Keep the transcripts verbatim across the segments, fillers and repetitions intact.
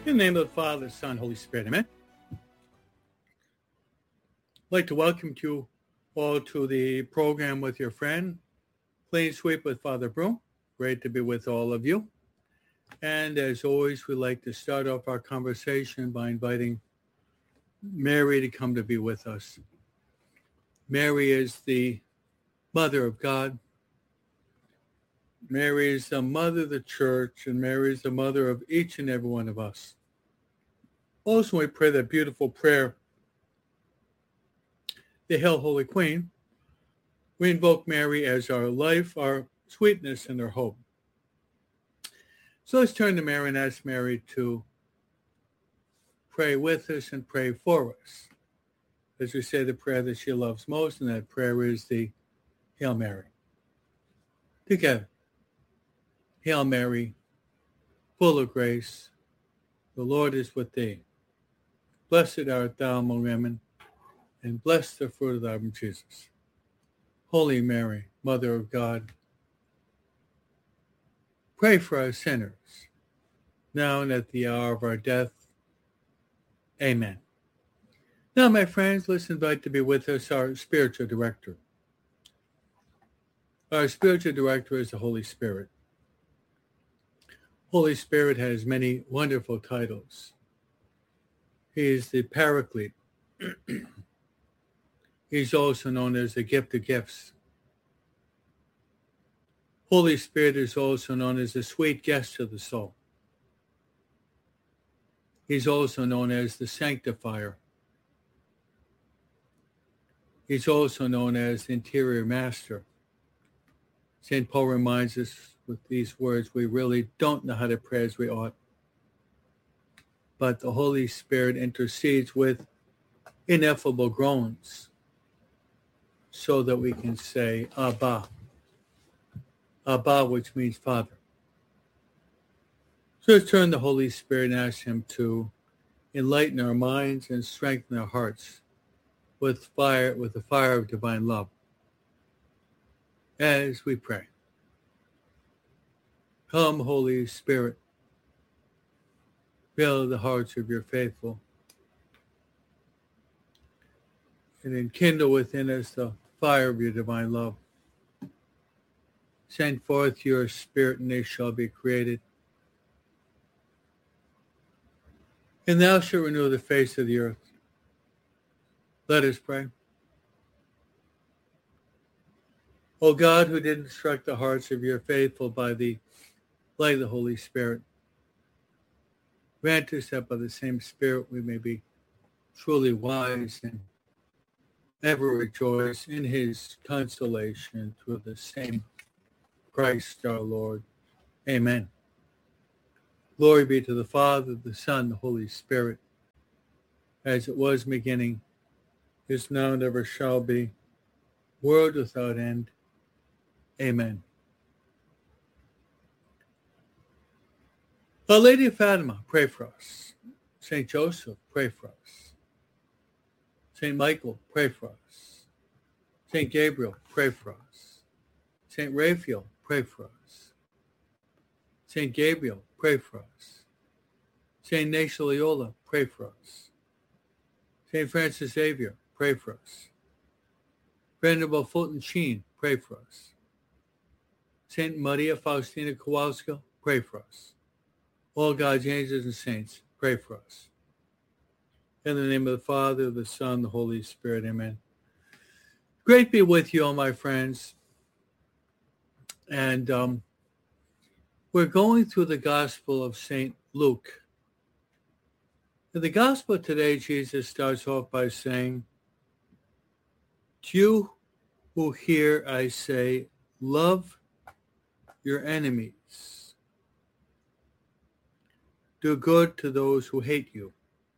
In the name of the Father, Son, Holy Spirit, amen. I'd like to welcome you all to the program with your friend, Clean Sweep with Father Broom. Great to be with all of you. And as always, we like to start off our conversation by inviting Mary to come to be with us. Mary is the Mother of God. Mary is the Mother of the Church, and Mary is the Mother of each and every one of us. Also, we pray that beautiful prayer, the Hail, Holy Queen. We invoke Mary as our life, our sweetness, and our hope. So let's turn to Mary and ask Mary to pray with us and pray for us. As we say the prayer that she loves most, and that prayer is the Hail Mary. Together. Hail Mary, full of grace, the Lord is with thee. Blessed art thou among women, and blessed the fruit of thy womb, Jesus. Holy Mary, Mother of God, pray for us sinners, now and at the hour of our death. Amen. Now, my friends, let's invite to be with us our spiritual director. Our spiritual director is the Holy Spirit. Holy Spirit has many wonderful titles. He is the Paraclete. He's also known as the Gift of Gifts. Holy Spirit is also known as the sweet guest of the soul. He's also known as the Sanctifier. He's also known as the Interior Master. Saint Paul reminds us with these words, we really don't know how to pray as we ought. But the Holy Spirit intercedes with ineffable groans so that we can say, Abba. Abba, which means Father. So let's turn to the Holy Spirit and ask him to enlighten our minds and strengthen our hearts with fire, with the fire of divine love. As we pray. Come, Holy Spirit, fill the hearts of your faithful, and enkindle within us the fire of your divine love. Send forth your Spirit, and they shall be created. And thou shalt renew the face of the earth. Let us pray. O God, who did instruct the hearts of your faithful by the light of the Holy Spirit, grant us that by the same Spirit we may be truly wise and ever rejoice in his consolation through the same Christ our Lord. Amen. Glory be to the Father, the Son, the Holy Spirit, as it was in the beginning, is now, and ever shall be, world without end. Amen. Our Lady of Fatima, pray for us. Saint Joseph, pray for us. Saint Michael, pray for us. Saint Gabriel, pray for us. Saint Raphael, pray for us. Saint Gabriel, pray for us. Saint Ignatius Loyola, pray for us. Saint Francis Xavier, pray for us. Venerable Fulton Sheen, pray for us. Saint Maria Faustina Kowalska, pray for us. All God's angels and saints, pray for us. In the name of the Father, the Son, the Holy Spirit, amen. Great be with you all, my friends. And um, we're going through the Gospel of Saint Luke. In the Gospel today, Jesus starts off by saying, to you who hear, I say, love your enemies. Do good to those who hate you.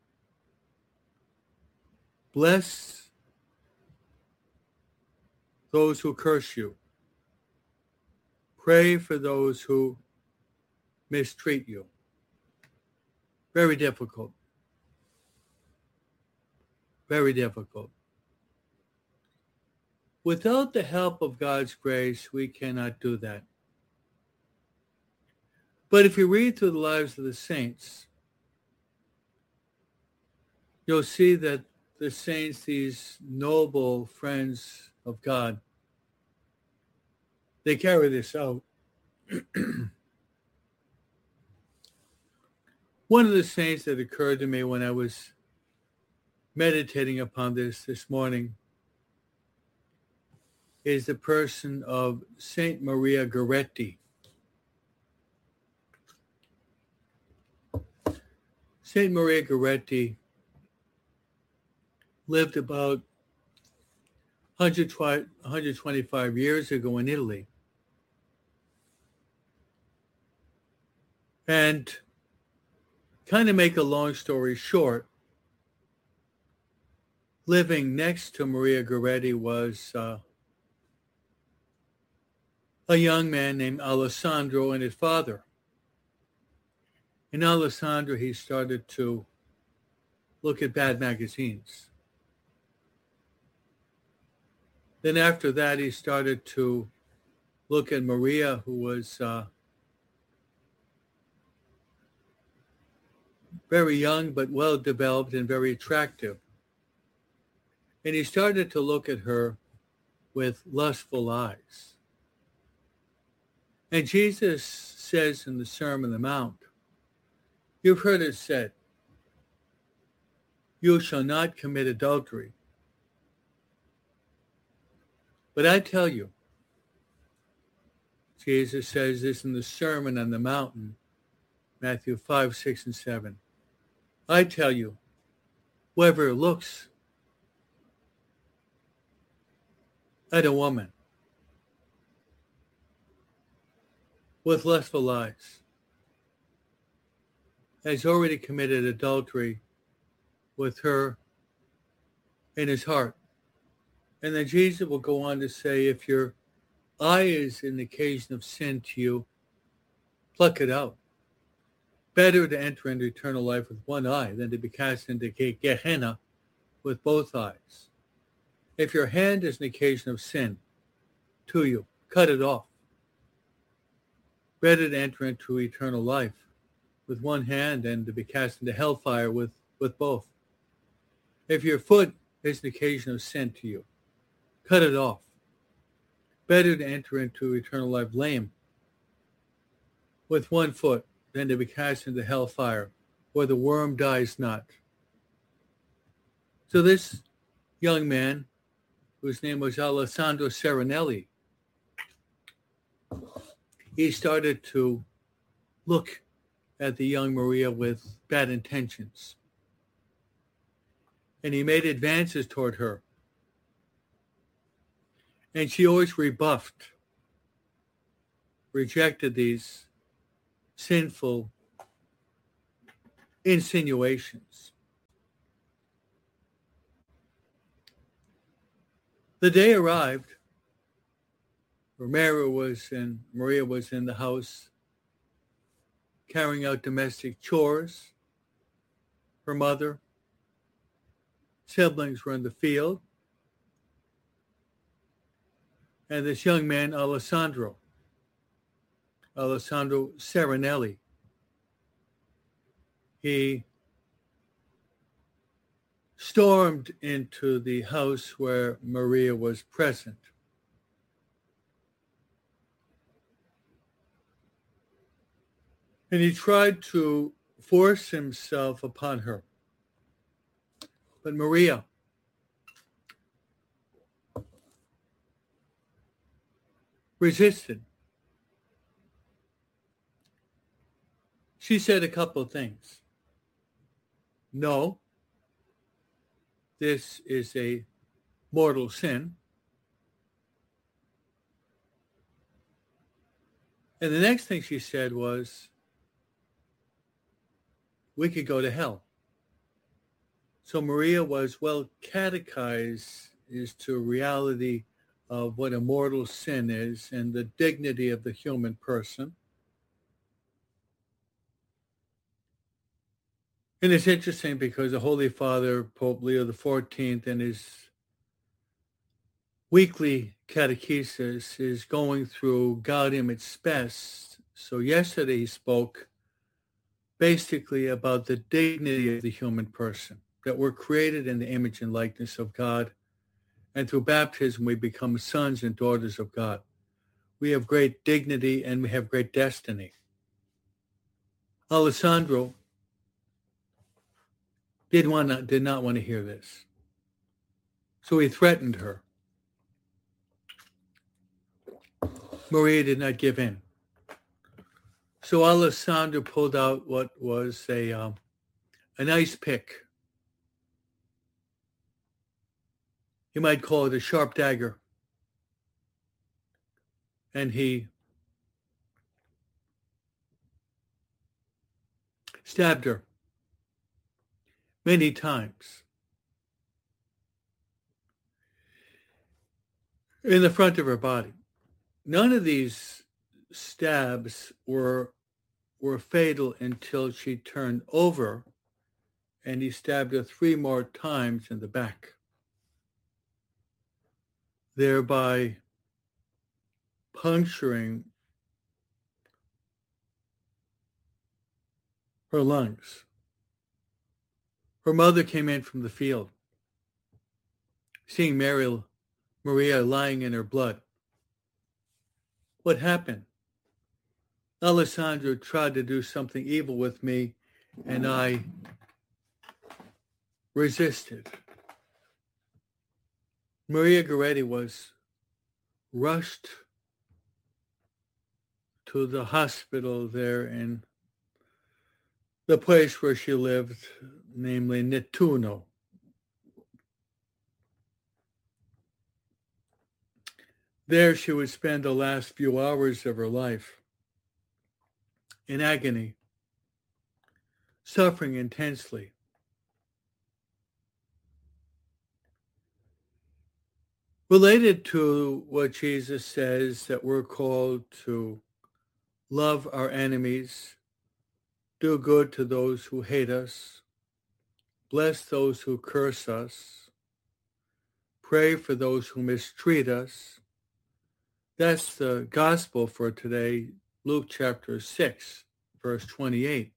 Bless those who curse you. Pray for those who mistreat you. Very difficult. Very difficult. Without the help of God's grace, we cannot do that. But if you read through the lives of the saints, you'll see that the saints, these noble friends of God, they carry this out. One of the saints that occurred to me when I was meditating upon this this morning is the person of Saint Maria Goretti. Saint Maria Goretti lived about one hundred twenty-five years ago in Italy. And kind of make a long story short, living next to Maria Goretti was uh, a young man named Alessandro and his father. In Alessandro, he started to look at bad magazines. Then after that, he started to look at Maria, who was uh, very young but well-developed and very attractive. And he started to look at her with lustful eyes. And Jesus says in the Sermon on the Mount, you've heard it said, you shall not commit adultery. But I tell you, Jesus says this in the Sermon on the Mountain, Matthew five, six, and seven. I tell you, whoever looks at a woman with lustful eyes has already committed adultery with her in his heart. And then Jesus will go on to say, if your eye is an occasion of sin to you, pluck it out. Better to enter into eternal life with one eye than to be cast into Gehenna with both eyes. If your hand is an occasion of sin to you, cut it off. Better to enter into eternal life with one hand than to be cast into hellfire with, with both. If your foot is an occasion of sin to you, cut it off. Better to enter into eternal life lame with one foot than to be cast into hellfire where the worm dies not. So this young man, whose name was Alessandro Serenelli, he started to look at the young Maria with bad intentions. And he made advances toward her. And she always rebuffed, rejected these sinful insinuations. The day arrived. Maria was in, Maria was in the house carrying out domestic chores. Her mother, siblings were in the field. And this young man, Alessandro, Alessandro Serenelli, he stormed into the house where Maria was present. And he tried to force himself upon her. But Maria resisted. She said a couple of things. No, this is a mortal sin. And the next thing she said was, we could go to hell. So Maria was well catechized as to reality of what a mortal sin is and the dignity of the human person. And it's interesting because the Holy Father, Pope Leo the fourteenth, in his weekly catechesis is going through Gaudium et Spes. So yesterday he spoke basically about the dignity of the human person, that we're created in the image and likeness of God, and through baptism we become sons and daughters of God. We have great dignity and we have great destiny. Alessandro did, want to, did not want to hear this. So he threatened her. Maria did not give in. So Alessandro pulled out what was a, um, an ice pick. You might call it a sharp dagger. And he stabbed her many times in the front of her body. None of these stabs were were fatal until she turned over and he stabbed her three more times in the back, thereby puncturing her lungs. Her mother came in from the field, seeing Mary, Maria lying in her blood. What happened? Alessandro tried to do something evil with me, and I resisted. Maria Goretti was rushed to the hospital there in the place where she lived, namely Nettuno. There she would spend the last few hours of her life in agony, suffering intensely. Related to what Jesus says, that we're called to love our enemies, do good to those who hate us, bless those who curse us, pray for those who mistreat us. That's the gospel for today, Luke chapter six, verse twenty-eight.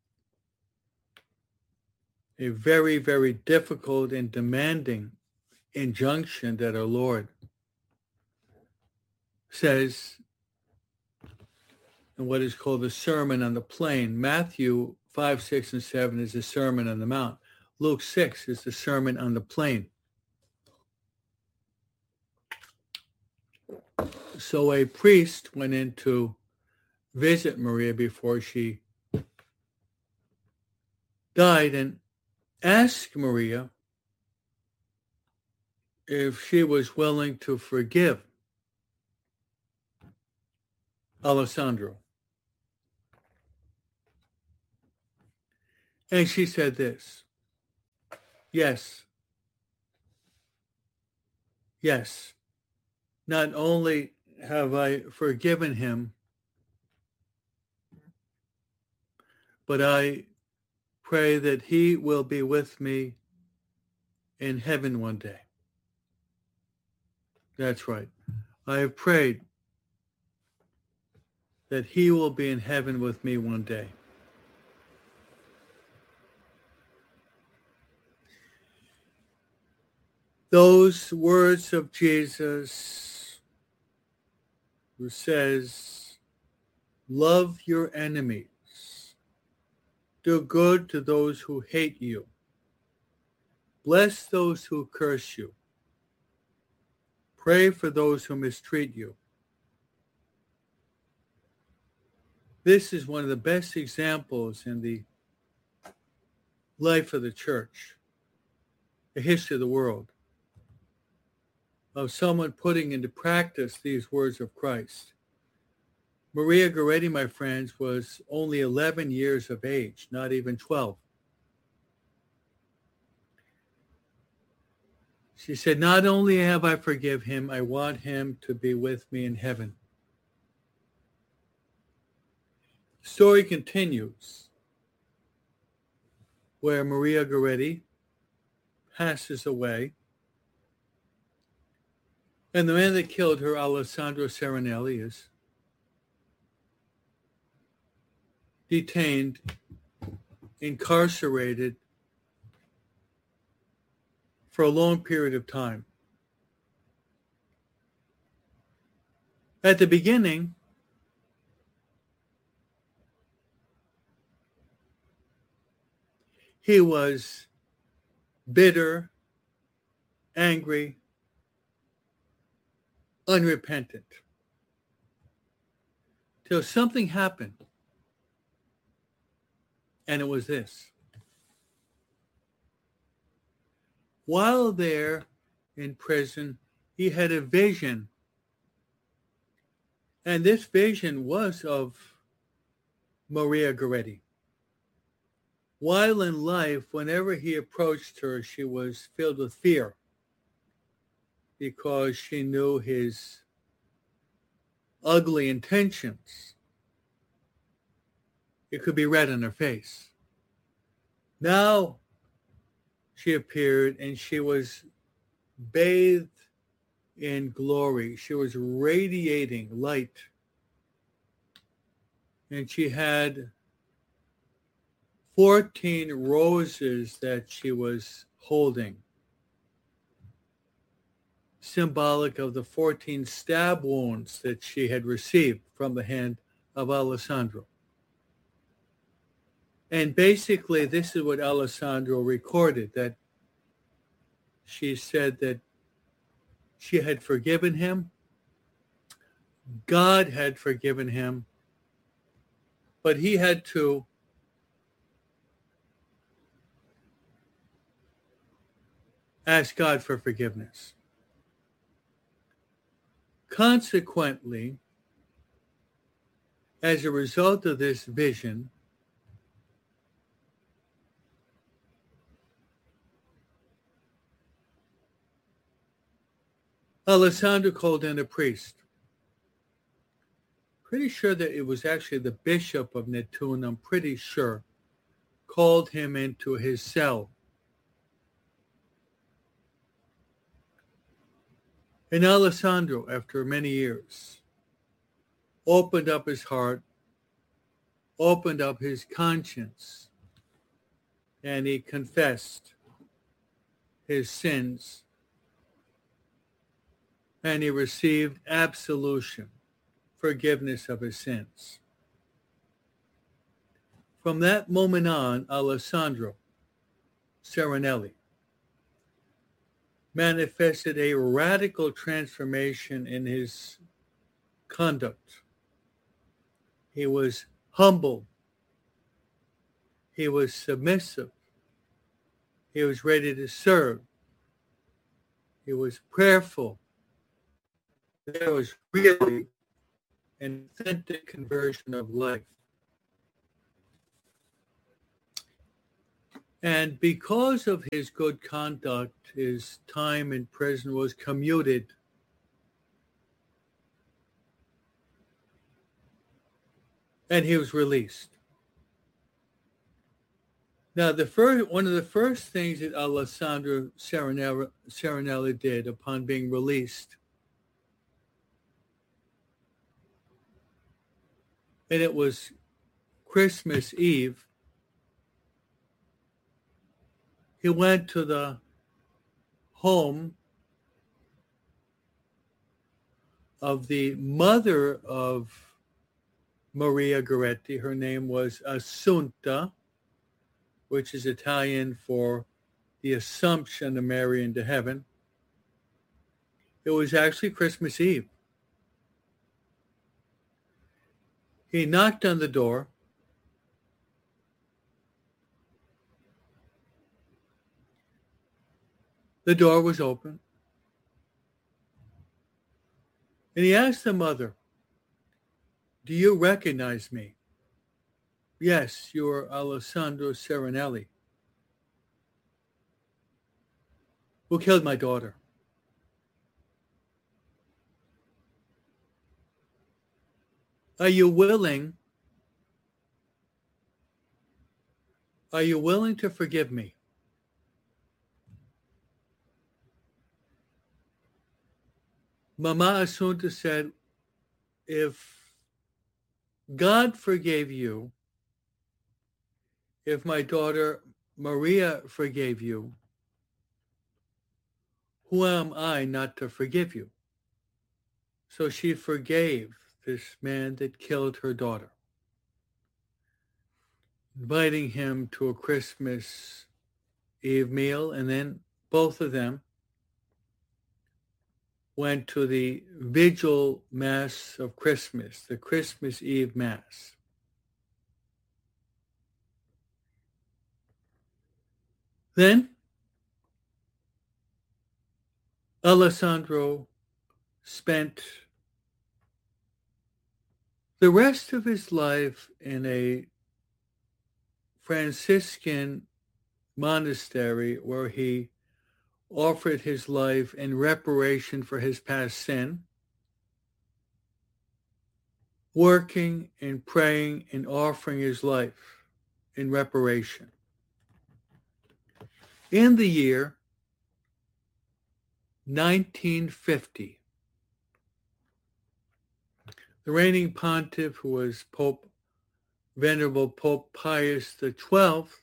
A very, very difficult and demanding injunction that our Lord says in what is called the Sermon on the Plain. Matthew five, six, and seven is the Sermon on the Mount. Luke six is the Sermon on the Plain. So a priest went in to visit Maria before she died and asked Maria if she was willing to forgive Alessandro. And she said this, yes, yes, not only have I forgiven him, but I pray that he will be with me in heaven one day. That's right. I have prayed that he will be in heaven with me one day. Those words of Jesus, who says, love your enemies, do good to those who hate you, bless those who curse you, pray for those who mistreat you. This is one of the best examples in the life of the church, the history of the world, of someone putting into practice these words of Christ. Maria Goretti, my friends, was only eleven years of age, not even twelve. She said, not only have I forgive him, I want him to be with me in heaven. The story continues where Maria Goretti passes away, and the man that killed her, Alessandro Serenelli, is detained, incarcerated for a long period of time. At the beginning, he was bitter, angry, unrepentant, till something happened. And it was this. While there in prison, he had a vision. And this vision was of Maria Goretti. While in life, whenever he approached her, she was filled with fear because she knew his ugly intentions. It could be read on her face. Now she appeared and she was bathed in glory. She was radiating light. And she had fourteen roses that she was holding, symbolic of the fourteen stab wounds that she had received from the hand of Alessandro. And basically, this is what Alessandro recorded, that she said that she had forgiven him, God had forgiven him, but he had to ask God for forgiveness. Consequently, as a result of this vision, Alessandro called in a priest. Pretty sure that it was actually the bishop of Nettuno, I'm pretty sure, called him into his cell. And Alessandro, after many years, opened up his heart, opened up his conscience, and he confessed his sins, and he received absolution, forgiveness of his sins. From that moment on, Alessandro Serenelli manifested a radical transformation in his conduct. He was humble. He was submissive. He was ready to serve. He was prayerful. There was really an authentic conversion of life. And because of his good conduct, his time in prison was commuted. And he was released. Now, the first, one of the first things that Alessandro Serenelli, Serenelli did upon being released, and it was Christmas Eve, he went to the home of the mother of Maria Goretti. Her name was Assunta, which is Italian for the Assumption of Mary into heaven. It was actually Christmas Eve. He knocked on the door. The door was open. And he asked the mother, "Do you recognize me?" "Yes, you are Alessandro Serenelli." "Who killed my daughter?" Are you willing? Are you willing to forgive me? Mama Assunta said, if God forgave you, if my daughter Maria forgave you, who am I not to forgive you? So she forgave this man that killed her daughter, inviting him to a Christmas Eve meal, and then both of them went to the vigil mass of Christmas, the Christmas Eve mass. Then Alessandro spent the rest of his life in a Franciscan monastery where he offered his life in reparation for his past sin, working and praying and offering his life in reparation. In the year nineteen fifty, the reigning pontiff, who was Pope, Venerable Pope Pius the twelfth,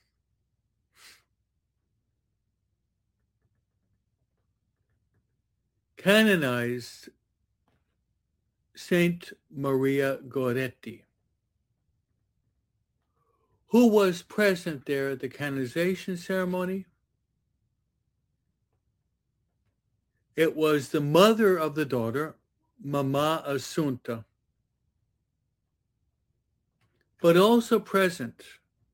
canonized Saint Maria Goretti, who was present there at the canonization ceremony. It was the mother of the daughter, Mama Assunta, but also present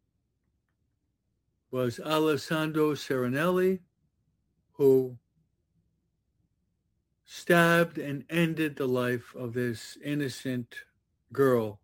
was Alessandro Serenelli, who stabbed and ended the life of this innocent girl,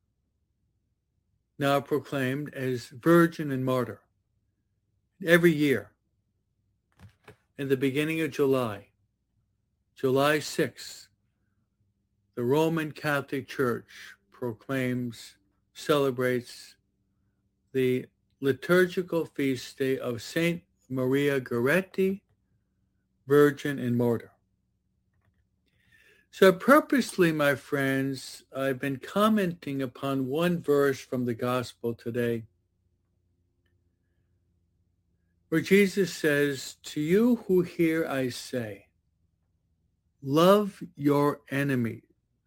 now proclaimed as virgin and martyr. Every year, in the beginning of July, July sixth, the Roman Catholic Church proclaims, celebrates the liturgical feast day of Saint Maria Goretti, Virgin and Martyr. So purposely, my friends, I've been commenting upon one verse from the gospel today, where Jesus says, "To you who hear I say, love your enemies.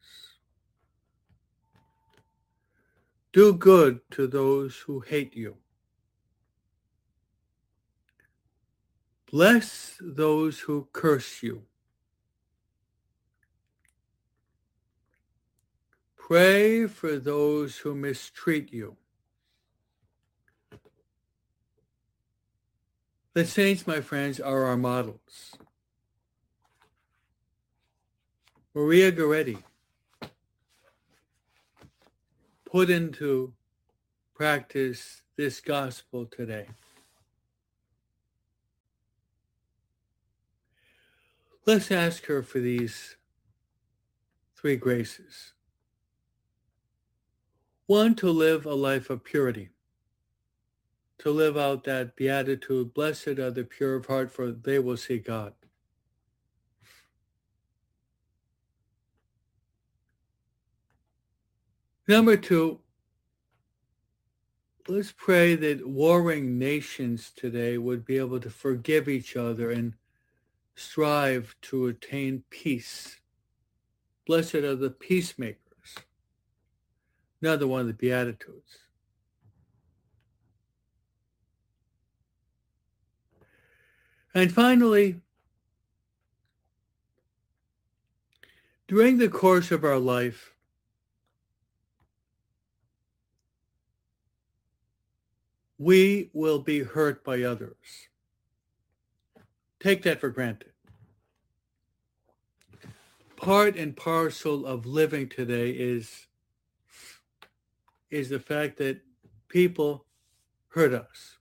Do good to those who hate you. Bless those who curse you. Pray for those who mistreat you." The saints, my friends, are our models. Maria Goretti put into practice this gospel today. Let's ask her for these three graces. One, to live a life of purity, to live out that beatitude, "Blessed are the pure of heart, for they will see God." Number two, let's pray that warring nations today would be able to forgive each other and strive to attain peace. Blessed are the peacemakers. Another one of the Beatitudes. And finally, during the course of our life, we will be hurt by others. Take that for granted. Part and parcel of living today is, is the fact that people hurt us.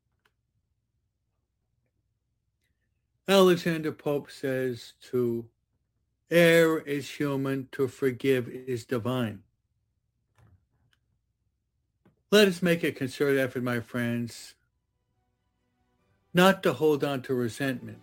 Alexander Pope says, to err is human, to forgive is divine. Let us make a concerted effort, my friends, not to hold on to resentment,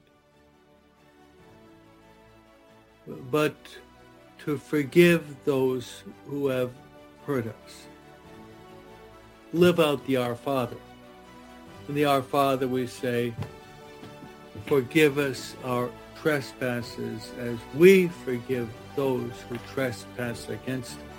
but to forgive those who have hurt us. Live out the Our Father. In the Our Father we say, "Forgive us our trespasses as we forgive those who trespass against us.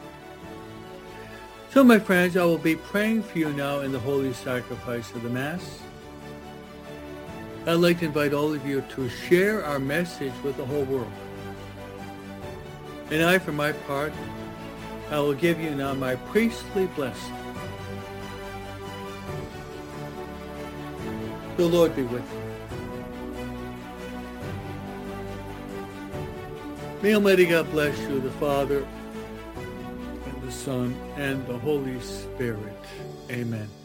So, my friends, I will be praying for you now in the holy sacrifice of the Mass. I'd like to invite all of you to share our message with the whole world. And I, for my part, I will give you now my priestly blessing. The Lord be with you. May Almighty God bless you, the Father, and the Son, and the Holy Spirit. Amen.